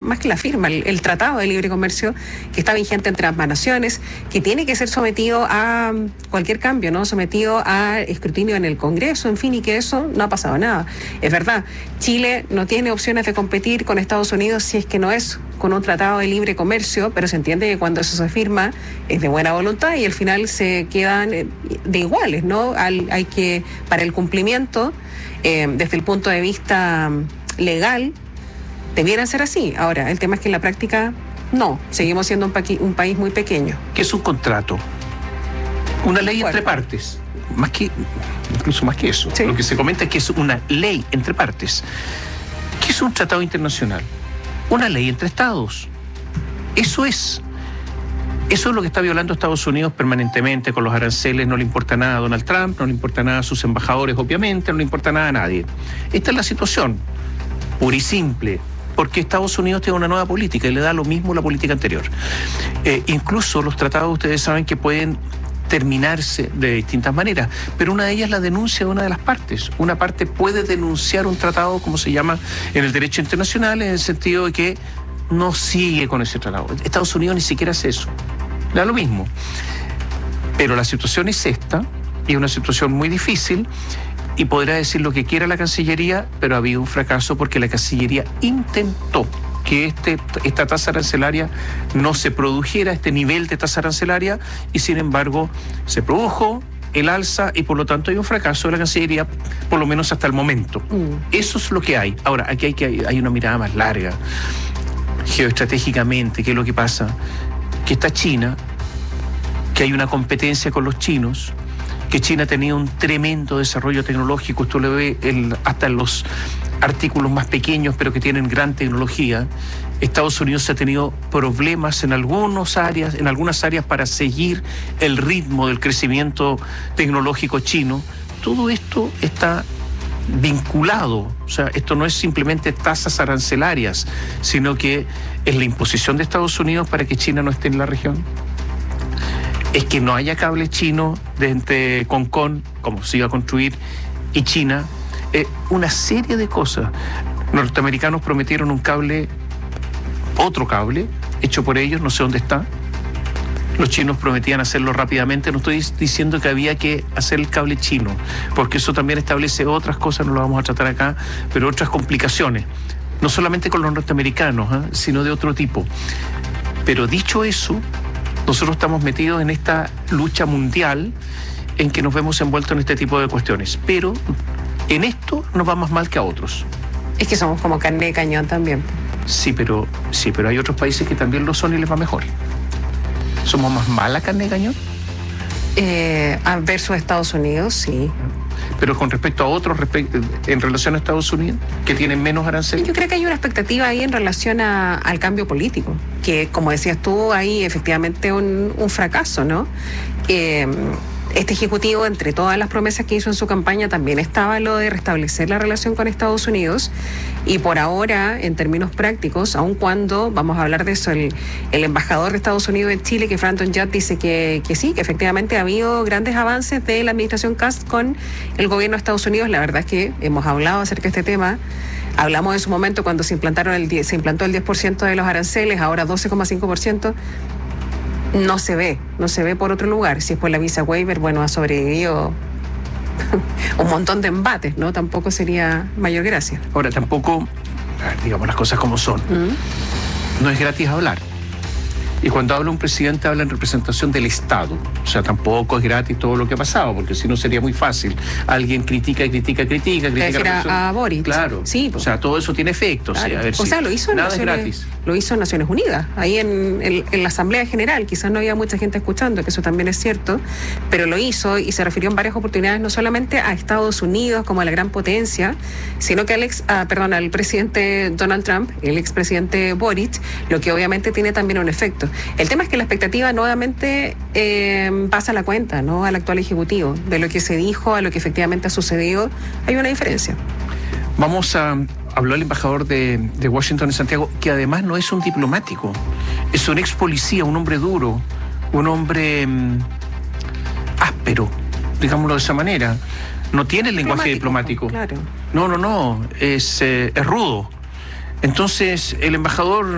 más que la firma, el Tratado de Libre Comercio que está vigente entre ambas naciones, que tiene que ser sometido a cualquier cambio, ¿no? Sometido a escrutinio en el Congreso, en fin, y que eso no ha pasado nada. Es verdad, Chile no tiene opciones de competir con Estados Unidos si es que no es con un tratado de libre comercio, pero se entiende que cuando eso se firma es de buena voluntad y al final se quedan de iguales, ¿no? Hay que, para el cumplimiento, desde el punto de vista legal, debieran ser así. Ahora, el tema es que en la práctica no, seguimos siendo un país muy pequeño. ¿Qué es un contrato? Una ley entre partes. Incluso más que eso. Sí. Lo que se comenta es que es una ley entre partes. ¿Qué es un tratado internacional? Una ley entre estados. Eso es lo que está violando Estados Unidos permanentemente con los aranceles. No le importa nada a Donald Trump, no le importa nada a sus embajadores, obviamente, no le importa nada a nadie. Esta es la situación, pura y simple, porque Estados Unidos tiene una nueva política y le da lo mismo la política anterior. Incluso los tratados, ustedes saben que pueden terminarse de distintas maneras, pero una de ellas es la denuncia de una de las partes. Una parte puede denunciar un tratado, como se llama en el derecho internacional, en el sentido de que no sigue con ese tratado. Estados Unidos ni siquiera hace eso. Da lo mismo. Pero la situación es esta, y es una situación muy difícil, y podrá decir lo que quiera la Cancillería, pero ha habido un fracaso porque la Cancillería intentó que esta tasa arancelaria no se produjera, este nivel de tasa arancelaria, y sin embargo se produjo el alza y por lo tanto hay un fracaso de la Cancillería, por lo menos hasta el momento. Eso es lo que hay. Ahora, aquí hay una mirada más larga, geoestratégicamente. ¿Qué es lo que pasa? Que está China, que hay una competencia con los chinos, que China ha tenido un tremendo desarrollo tecnológico, esto lo ve hasta en los artículos más pequeños, pero que tienen gran tecnología. Estados Unidos ha tenido problemas en algunas áreas para seguir el ritmo del crecimiento tecnológico chino. Todo esto está vinculado, o sea, esto no es simplemente tasas arancelarias, sino que es la imposición de Estados Unidos para que China no esté en la región. Es que no haya cable chino desde Hong Kong, como se iba a construir, y China. Una serie de cosas. Los norteamericanos prometieron otro cable, hecho por ellos, no sé dónde está. Los chinos prometían hacerlo rápidamente. No estoy diciendo que había que hacer el cable chino, porque eso también establece otras cosas, no lo vamos a tratar acá, pero otras complicaciones. No solamente con los norteamericanos, sino de otro tipo. Pero dicho eso, nosotros estamos metidos en esta lucha mundial en que nos vemos envueltos en este tipo de cuestiones. Pero en esto nos va más mal que a otros. Es que somos como carne de cañón también. Sí, pero hay otros países que también lo son y les va mejor. ¿Somos más mala carne de cañón? Versus Estados Unidos, sí. Pero con respecto a otros, en relación a Estados Unidos, que tienen menos aranceles. Yo creo que hay una expectativa ahí en relación al cambio político, que como decías tú, hay efectivamente un fracaso, ¿no? Este ejecutivo, entre todas las promesas que hizo en su campaña, también estaba lo de restablecer la relación con Estados Unidos, y por ahora, en términos prácticos, aun cuando, vamos a hablar de eso, el embajador de Estados Unidos en Chile, que Franton Yat, dice que sí, que efectivamente ha habido grandes avances de la administración Kast con el gobierno de Estados Unidos. La verdad es que hemos hablado acerca de este tema. Hablamos en su momento cuando se implantó el 10% de los aranceles, ahora 12,5%. No se ve por otro lugar. Si es por la visa waiver, bueno, ha sobrevivido un montón de embates, ¿no? Tampoco sería mayor gracia. Ahora, tampoco, digamos las cosas como son. No es gratis hablar. Y cuando habla un presidente, habla en representación del Estado. O sea, tampoco es gratis todo lo que ha pasado, porque si no sería muy fácil. Alguien critica. A Boric. Claro. Sí, o sea, todo eso tiene efectos. Claro. Lo hizo en Naciones Unidas, ahí en la Asamblea General. Quizás no había mucha gente escuchando, que eso también es cierto, pero lo hizo y se refirió en varias oportunidades no solamente a Estados Unidos como a la gran potencia, sino que al presidente Donald Trump, el expresidente Boric, lo que obviamente tiene también un efecto. El tema es que la expectativa nuevamente pasa la cuenta, ¿no? Al actual ejecutivo, de lo que se dijo a lo que efectivamente ha sucedido, hay una diferencia. Vamos a hablar al embajador de Washington en Santiago, que además no es un diplomático, es un ex policía, un hombre duro, un hombre áspero, digámoslo de esa manera. No tiene el lenguaje diplomático. Claro. No, es rudo. Entonces, el embajador